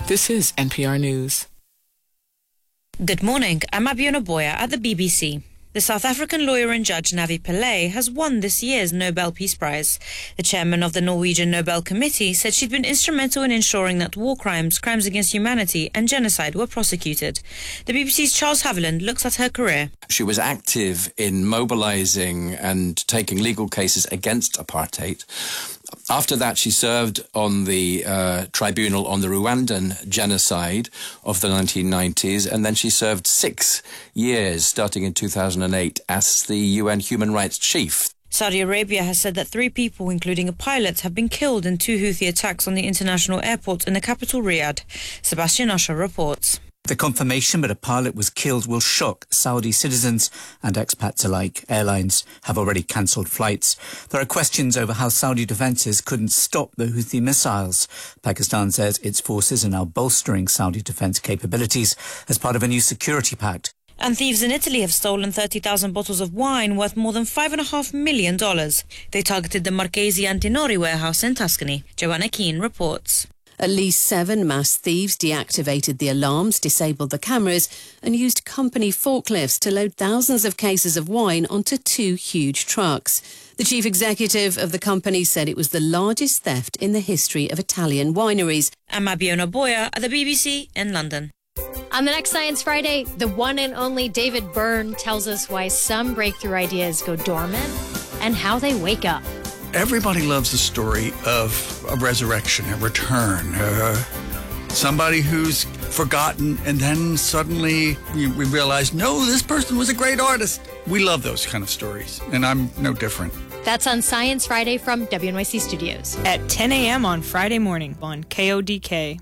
This is NPR News. Good morning, I'm Abiona Boya at the BBC. The South African lawyer and judge Navi Pillay has won this year's Nobel Peace Prize. The chairman of the Norwegian Nobel Committee said she'd been instrumental in ensuring that war crimes, crimes against humanity and genocide were prosecuted. The BBC's Charles Haviland looks at her career. She was active in mobilizing and taking legal cases against apartheid. After that, she served on the tribunal on the Rwandan genocide of the 1990s, and then she served 6 years, starting in 2008, as the UN Human Rights Chief. Saudi Arabia has said that 3 people, including a pilot, have been killed in 2 Houthi attacks on the international airport in the capital, Riyadh. Sebastian Usher reports. The confirmation that a pilot was killed will shock Saudi citizens and expats alike. Airlines have already cancelled flights. There are questions over how Saudi defences couldn't stop the Houthi missiles. Pakistan says its forces are now bolstering Saudi defence capabilities as part of a new security pact. And thieves in Italy have stolen 30,000 bottles of wine worth more than $5.5 million. They targeted the Marchesi Antinori warehouse in Tuscany. Joanna Keane reports. At least 7 mass thieves deactivated the alarms, disabled the cameras and used company forklifts to load thousands of cases of wine onto 2 huge trucks. The chief executive of the company said it was the largest theft in the history of Italian wineries. I'm Abiona Boya at the BBC in London. On the next Science Friday, the one and only David Byrne tells us why some breakthrough ideas go dormant and how they wake up. Everybody loves the story of a resurrection, a return, somebody who's forgotten, and then suddenly we realize, no, this person was a great artist. We love those kind of stories, and I'm no different. That's on Science Friday from WNYC Studios. At 10 a.m. on Friday morning on KODK.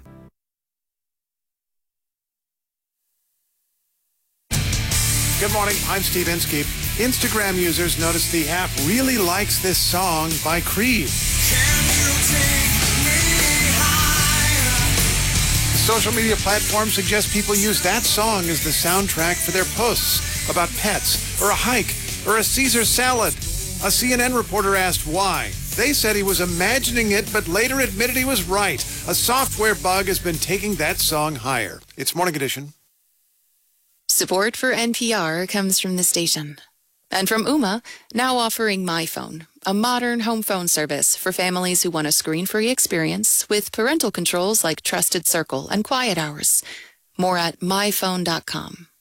Good morning, I'm Steve Inskeep. Instagram users noticed the app really likes this song by Creed. Social media platforms suggest people use that song as the soundtrack for their posts about pets, or a hike, or a Caesar salad. A CNN reporter asked why. They said he was imagining it, but later admitted he was right. A software bug has been taking that song higher. It's Morning Edition. Support for NPR comes from the station. And from Ooma, now offering MyPhone, a modern home phone service for families who want a screen-free experience with parental controls like Trusted Circle and Quiet Hours. More at myphone.com.